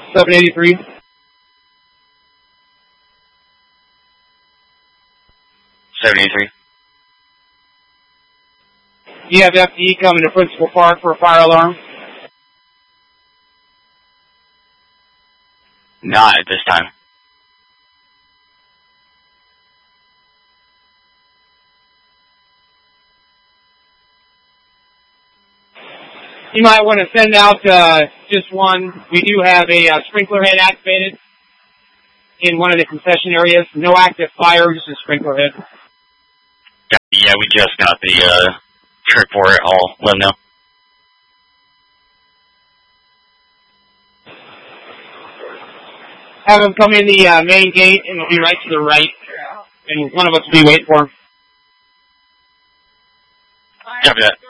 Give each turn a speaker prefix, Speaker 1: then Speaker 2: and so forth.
Speaker 1: 783. You have FD coming to Principal Park for a fire alarm?
Speaker 2: Not at this time.
Speaker 1: You might want to send out just one. We do have a sprinkler head activated in one of the concession areas. No active fire, just a sprinkler head.
Speaker 2: Yeah, we just got the trick for it. I'll let them know.
Speaker 1: Have them come in the main gate, and it'll be right to the right. And one of us will be waiting for him.
Speaker 2: Copy that.